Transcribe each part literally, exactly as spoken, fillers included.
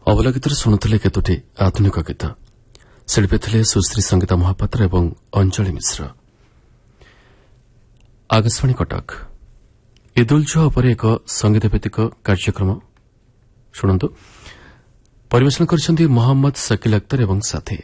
ଅବଲା ଗୀତରେ ଶୁଣୁଥିଲେ କେତୋଟି ଆଧୁନିକ ଗୀତ। ଶିଳ୍ପୀ ଥିଲେ ସୁଶ୍ରୀ ସଙ୍ଗୀତା ମହାପାତ୍ର ଏବଂ ଅଞ୍ଜଳି ମିଶ୍ର। ଆକାଶବାଣୀ କଟକ ଇଦ୍ ଉଲ୍ ଜୁହା ଉପରେ ଏକ ସଙ୍ଗୀତ ଭିତ୍ତିକ କାର୍ଯ୍ୟକ୍ରମ ଶୁଣନ୍ତୁ। ପରିବେଷଣ କରିଛନ୍ତି ମୋହମ୍ମଦ ସକିଲ ଅକ୍ତର ଏବଂ ସାଥୀ।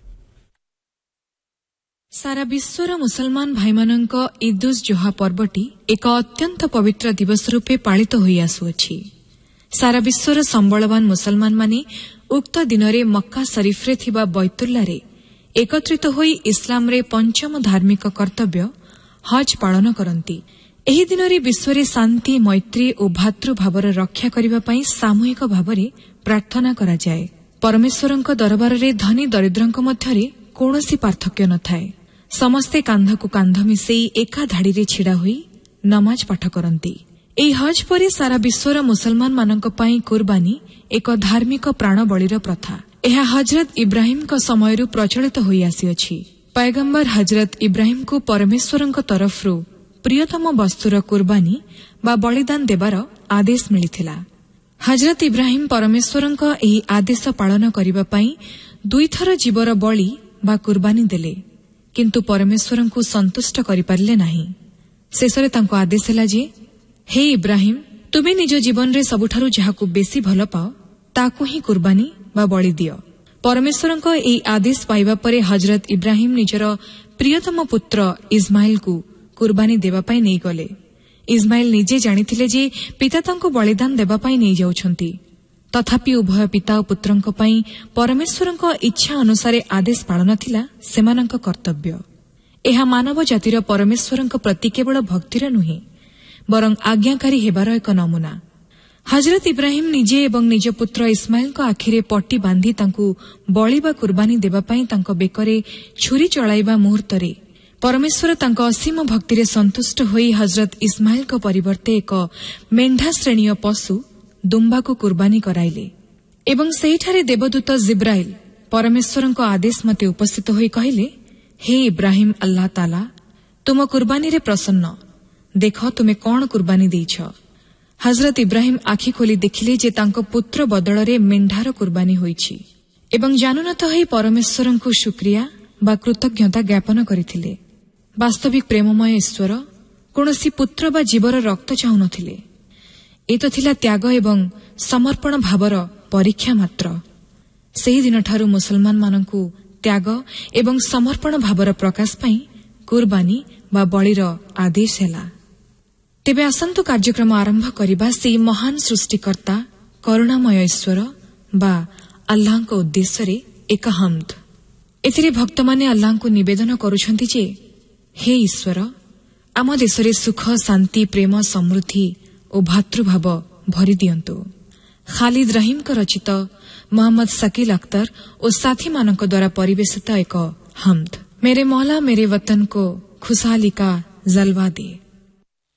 ସାରା ବିଶ୍ୱର ମୁସଲମାନ ଭାଇମାନଙ୍କ ଇଦ୍ ଉଲ୍ ଜୁହା ପର୍ବଟି ଏକ ଅତ୍ୟନ୍ତ ପବିତ୍ର ଦିବସ ରୂପେ ପାଳିତ ହୋଇ ଆସୁଅଛି। ସାରା ବିଶ୍ୱର ସମ୍ବଳବାନ ମୁସଲମାନମାନେ ଉକ୍ତ ଦିନରେ ମକ୍କା ଶରୀଫରେ ଥିବା ବୈତୁଲ୍ଲାରେ ଏକତ୍ରିତ ହୋଇ ଇସ୍ଲାମରେ ପଞ୍ଚମ ଧାର୍ମିକ କର୍ତ୍ତବ୍ୟ ହଜ୍ ପାଳନ କରନ୍ତି। ଏହି ଦିନରେ ବିଶ୍ୱରେ ଶାନ୍ତି, ମୈତ୍ରୀ ଓ ଭ୍ରାତୃଭାବର ରକ୍ଷା କରିବା ପାଇଁ ସାମୂହିକ ଭାବରେ ପ୍ରାର୍ଥନା କରାଯାଏ। ପରମେଶ୍ୱରଙ୍କ ଦରବାରରେ ଧନୀ ଦରିଦ୍ରଙ୍କ ମଧ୍ୟରେ କୌଣସି ପାର୍ଥକ୍ୟ ନଥାଏ। ସମସ୍ତେ କାନ୍ଧକୁ କାନ୍ଧ ମିଶେଇ ଏକା ଧାଡ଼ିରେ ଛିଡ଼ା ହୋଇ ନମାଜ ପାଠ କରନ୍ତି। ଏହି ହଜ୍ ପରେ ସାରା ବିଶ୍ୱର ମୁସଲମାନମାନଙ୍କ ପାଇଁ କୁର୍ବାନୀ ଏକ ଧାର୍ମିକ ପ୍ରାଣବଳୀର ପ୍ରଥା। ଏହା ହଜରତ ଇବ୍ରାହିମଙ୍କ ସମୟରୁ ପ୍ରଚଳିତ ହୋଇ ଆସିଅଛି। ପୟଗମ୍ବର ହଜରତ ଇବ୍ରାହିମଙ୍କୁ ପରମେଶ୍ୱରଙ୍କ ତରଫରୁ ପ୍ରିୟତମ ବସ୍ତୁର କୁର୍ବାନୀ ବା ବଳିଦାନ ଦେବାର ଆଦେଶ ମିଳିଥିଲା। ହଜରତ ଇବ୍ରାହିମ ପରମେଶ୍ୱରଙ୍କ ଏହି ଆଦେଶ ପାଳନ କରିବା ପାଇଁ ଦୁଇଥର ଜୀବର ବଳି ବା କୁର୍ବାନୀ ଦେଲେ, କିନ୍ତୁ ପରମେଶ୍ୱରଙ୍କୁ ସନ୍ତୁଷ୍ଟ କରିପାରିଲେ ନାହିଁ। ଶେଷରେ ତାଙ୍କ ଆଦେଶ ହେଲା ଯେ, ହେ ଇବ୍ରାହିମ, ତୁମେ ନିଜ ଜୀବନରେ ସବୁଠାରୁ ଯାହାକୁ ବେଶୀ ଭଲ ପାଅ ତାକୁ ହିଁ କୁର୍ବାନୀ ବା ବଳି ଦିଅ। ପରମେଶ୍ୱରଙ୍କ ଏହି ଆଦେଶ ପାଇବା ପରେ ହଜରତ ଇବ୍ରାହିମ ନିଜର ପ୍ରିୟତମ ପୁତ୍ର ଇସ୍ମାଇଲକୁ କୁର୍ବାନୀ ଦେବା ପାଇଁ ନେଇଗଲେ। ଇସ୍ମାଇଲ ନିଜେ ଜାଣିଥିଲେ ଯେ ପିତା ତାଙ୍କୁ ବଳିଦାନ ଦେବା ପାଇଁ ନେଇଯାଉଛନ୍ତି। ତଥାପି ଉଭୟ ପିତା ଓ ପୁତ୍ରଙ୍କ ପାଇଁ ପରମେଶ୍ୱରଙ୍କ ଇଚ୍ଛା ଅନୁସାରେ ଆଦେଶ ପାଳନ ଥିଲା ସେମାନଙ୍କ କର୍ତ୍ତବ୍ୟ। ଏହା ମାନବ ଜାତିର ପରମେଶ୍ୱରଙ୍କ ପ୍ରତି କେବଳ ଭକ୍ତିର ନୁହେଁ, ବରଂ ଆଜ୍ଞାକାରୀ ହେବାର ଏକ ନମୁନା। ହଜରତ ଇବ୍ରାହିମ ନିଜେ ଏବଂ ନିଜ ପୁତ୍ର ଇସ୍ମାଇଲଙ୍କ ଆଖିରେ ପଟି ବାନ୍ଧି ତାଙ୍କୁ ବଳି ବା କୁର୍ବାନୀ ଦେବା ପାଇଁ ତାଙ୍କ ବେକରେ ଛୁରୀ ଚଳାଇବା ମୁହୂର୍ତ୍ତରେ ପରମେଶ୍ୱର ତାଙ୍କ ଅସୀମ ଭକ୍ତିରେ ସନ୍ତୁଷ୍ଟ ହୋଇ ହଜରତ ଇସ୍ମାଇଲଙ୍କ ପରିବର୍ତ୍ତେ ଏକ ମେଣ୍ଢା ଶ୍ରେଣୀୟ ପଶୁ ଦୁମ୍ବାକୁ କୁର୍ବାନୀ କରାଇଲେ ଏବଂ ସେହିଠାରେ ଦେବଦୂତ ଜିବ୍ରାଇଲ ପରମେଶ୍ୱରଙ୍କ ଆଦେଶ ମତେ ଉପସ୍ଥିତ ହୋଇ କହିଲେ, ହେ ଇବ୍ରାହିମ, ଆଲ୍ଲାହ ତାଲା ତୁମ କୁର୍ବାନୀରେ ପ୍ରସନ୍ନ। ଦେଖ ତୁମେ କଣ କୁର୍ବାନୀ ଦେଇଛ। ହଜରତ ଇବ୍ରାହିମ ଆଖି ଖୋଲି ଦେଖିଲେ ଯେ ତାଙ୍କ ପୁତ୍ର ବଦଳରେ ମେଣ୍ଢାର କୁର୍ବାନୀ ହୋଇଛି ଏବଂ ଜାଣୁନତ ହୋଇ ପରମେଶ୍ୱରଙ୍କୁ ଶୁକ୍ରିୟା ବା କୃତଜ୍ଞତା ଜ୍ଞାପନ କରିଥିଲେ। ବାସ୍ତବିକ ପ୍ରେମମୟ ଈଶ୍ୱର କୌଣସି ପୁତ୍ର ବା ଜୀବର ରକ୍ତ ଚାହୁଁନଥିଲେ। ଏ ତ ଥିଲା ତ୍ୟାଗ ଏବଂ ସମର୍ପଣ ଭାବର ପରୀକ୍ଷା ମାତ୍ର। ସେହିଦିନଠାରୁ ମୁସଲମାନମାନଙ୍କୁ ତ୍ୟାଗ ଏବଂ ସମର୍ପଣ ଭାବର ପ୍ରକାଶ ପାଇଁ କୁର୍ବାନୀ ବା ବଳିର ଆଦେଶ ହେଲା। ତେବେ ଆସନ୍ତୁ କାର୍ଯ୍ୟକ୍ରମ ଆରମ୍ଭ କରିବା ସେହି ମହାନ ସୃଷ୍ଟିକର୍ତ୍ତା କରୁଣାମୟ ଈଶ୍ୱର ବା ଆଲ୍ଲାହଙ୍କ ଉଦ୍ଦେଶ୍ୟରେ ଏକ ହମ୍ଦ। ଏଥିରେ ଭକ୍ତମାନେ ଆଲ୍ଲାହଙ୍କୁ ନିବେଦନ କରୁଛନ୍ତି ଯେ, ହେ ଈଶ୍ୱର, ଆମ ଦେଶରେ ସୁଖ, ଶାନ୍ତି, ପ୍ରେମ, ସମୃଦ୍ଧି ଓ ଭ୍ରାତୃଭାବ ଭରି ଦିଅନ୍ତୁ। ଖାଲିଦ ରହିମଙ୍କ ରଚିତ ମୋହମ୍ମଦ ସକିଲ ଅକ୍ତର ଓ ସାଥୀମାନଙ୍କ ଦ୍ୱାରା ପରିବେଶିତ ଏକ ହମ୍ଦ। मेरे मौला मेरे वतन को खुशहाली का जलवा दे।